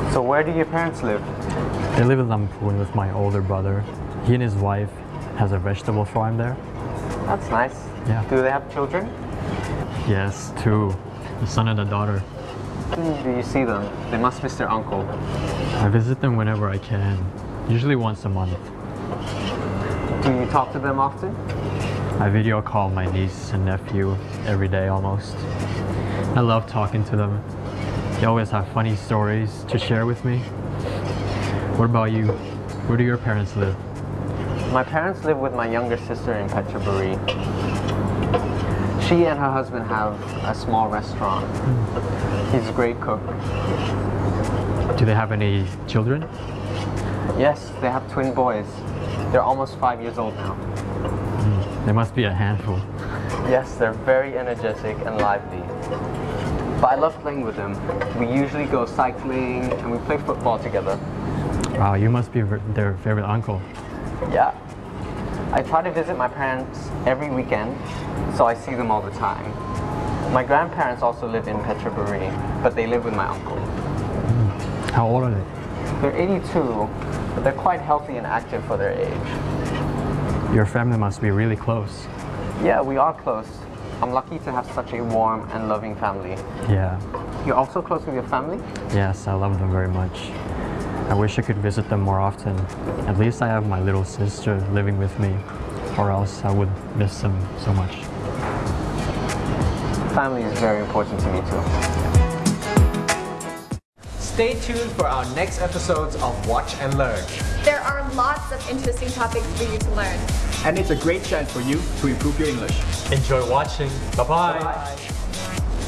So where do your parents live? They live in Lamphun with my older brother. He and his wife has a vegetable farm there. That's nice. Yeah. Do they have children? Yes, two. A son and a daughter. Do you see them? They must miss their uncle. I visit them whenever I can, usually once a month. Do you talk to them often? I video call my niece and nephew every day almost. I love talking to them. They always have funny stories to share with me. What about you? Where do your parents live? My parents live with my younger sister in Phetchaburi. She and her husband have a small restaurant. He's a great cook. Do they have any children? Yes, they have twin boys. They're almost 5 years old now. They must be a handful. Yes, they're very energetic and lively. But I love playing with them. We usually go cycling and we play football together. Wow, you must be their favorite uncle. Yeah. I try to visit my parents every weekend, so I see them all the time. My grandparents also live in Phetchaburi, but they live with my uncle. How old are they? They're 82, but they're quite healthy and active for their age. Your family must be really close. Yeah, we are close. I'm lucky to have such a warm and loving family. Yeah. You're also close with your family? Yes, I love them very much. I wish I could visit them more often. At least I have my little sister living with me, or else I would miss them so much. Family is very important to me too. Stay tuned for our next episodes of Watch and Learn. There are lots of interesting topics for you to learn. And it's a great chance for you to improve your English. Enjoy watching. Bye-bye. Bye.